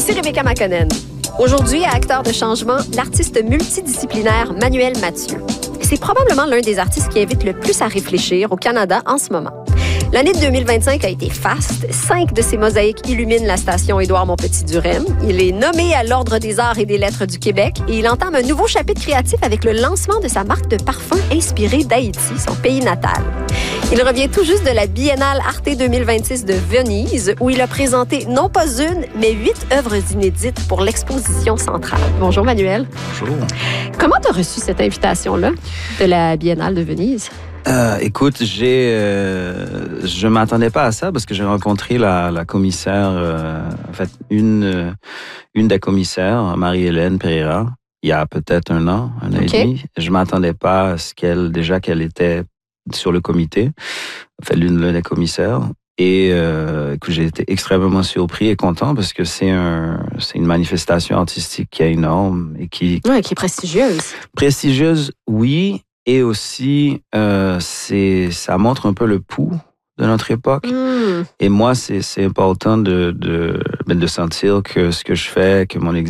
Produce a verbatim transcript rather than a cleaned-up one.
Ici Rebecca Makonnen. Aujourd'hui, à Acteur de changement, l'artiste multidisciplinaire Manuel Mathieu. C'est probablement l'un des artistes qui invite le plus à réfléchir au Canada en ce moment. L'année de deux mille vingt-cinq a été faste. Cinq de ses mosaïques illuminent la station Édouard-Montpetit-Durem. Il est nommé à l'Ordre des arts et des lettres du Québec et il entame un nouveau chapitre créatif avec le lancement de sa marque de parfum inspirée d'Haïti, son pays natal. Il revient tout juste de la Biennale Arte deux mille vingt-six de Venise, où il a présenté non pas une, mais huit œuvres inédites pour l'exposition centrale. Bonjour Manuel. Bonjour. Comment tu as reçu cette invitation-là de la Biennale de Venise? Euh, écoute, j'ai, euh, je m'attendais pas à ça parce que j'ai rencontré la, la commissaire, euh, en fait, une, euh, une des commissaires, Marie-Hélène Pereira, il y a peut-être un an, un an Okay. et demi. Je m'attendais pas à ce qu'elle, déjà qu'elle était sur le comité, en fait, l'une l'une des commissaires. Et euh, que j'ai été extrêmement surpris et content parce que c'est un, c'est une manifestation artistique qui est énorme et qui, Oui, qui est prestigieuse. prestigieuse, oui. Et aussi, euh, c'est, ça montre un peu le pouls de notre époque. Mm. Et moi, c'est, c'est important de, de, de sentir que ce que je fais, que mon